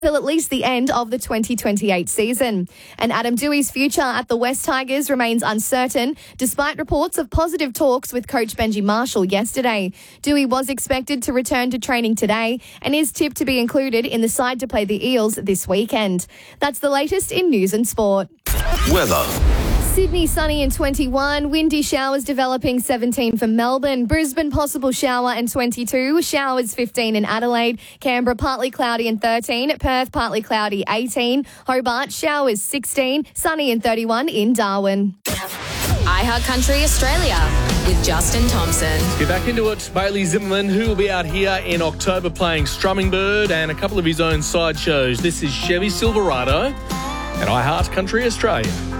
till at least the end of the 2028 season. And Adam Douei's future at the West Tigers remains uncertain, despite reports of positive talks with coach Benji Marshall yesterday. Douei was expected to return to training today and is tipped to be included in the side to play the Eels this weekend. That's the latest in news and sport. Weather. Sydney sunny and 21, windy showers developing 17 for Melbourne, Brisbane possible shower and 22, showers 15 in Adelaide, Canberra partly cloudy and 13, Perth partly cloudy 18, Hobart showers 16, sunny and 31 in Darwin. iHeart Country Australia with Justin Thompson. Get back into it. Bailey Zimmerman, who will be out here in October playing Strumming Bird and a couple of his own sideshows. This is Chevy Silverado and iHeart Country Australia.